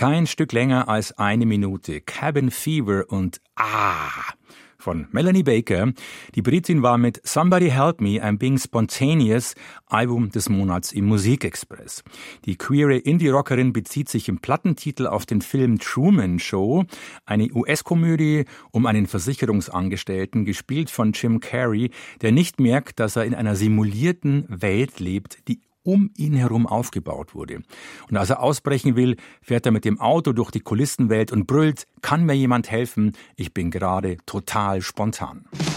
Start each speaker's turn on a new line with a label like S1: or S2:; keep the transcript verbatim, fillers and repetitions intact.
S1: Kein Stück länger als eine Minute. Cabin Fever und Ah von Melanie Baker. Die Britin war mit Somebody Help Me, I'm Being Spontaneous, Album des Monats im Musikexpress. Die queere Indie-Rockerin bezieht sich im Plattentitel auf den Film Truman Show, eine U S-Komödie um einen Versicherungsangestellten, gespielt von Jim Carrey, der nicht merkt, dass er in einer simulierten Welt lebt, die um ihn herum aufgebaut wurde. Und als er ausbrechen will, fährt er mit dem Auto durch die Kulissenwelt und brüllt: Kann mir jemand helfen? Ich bin gerade total spontan.